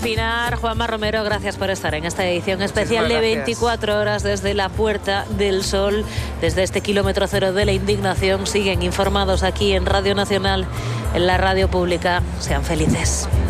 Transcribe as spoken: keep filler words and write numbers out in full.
terminar, Juanma Romero, gracias por estar en esta edición especial de veinticuatro horas desde la Puerta del Sol, desde este kilómetro cero de la indignación. Siguen informados aquí en Radio Nacional, en la radio pública. Sean felices.